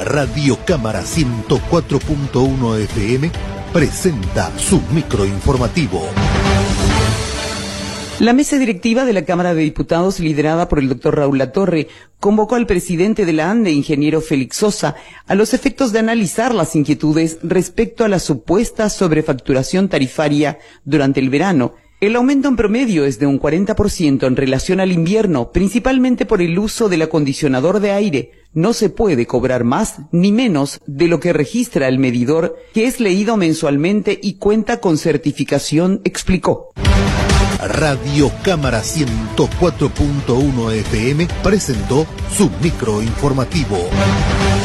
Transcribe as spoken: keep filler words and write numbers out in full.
Radio Cámara ciento cuatro punto uno F M presenta su microinformativo. La mesa directiva de la Cámara de Diputados, liderada por el doctor Raúl Latorre, convocó al presidente de la ANDE, ingeniero Félix Sosa, a los efectos de analizar las inquietudes respecto a la supuesta sobrefacturación tarifaria durante el verano. El aumento en promedio es de un cuarenta por ciento en relación al invierno, principalmente por el uso del acondicionador de aire. No se puede cobrar más ni menos de lo que registra el medidor, que es leído mensualmente y cuenta con certificación, explicó. Radio Cámara ciento cuatro punto uno F M presentó su microinformativo.